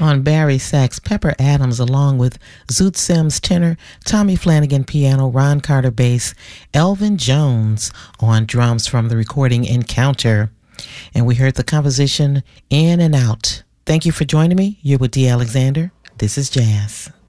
On Barry sax, Pepper Adams, along with Zoot Sims tenor, Tommy Flanagan piano, Ron Carter bass, Elvin Jones on drums from the recording Encounter. And we heard the composition In and Out. Thank you for joining me. You're with D. Alexander. This is Jazz.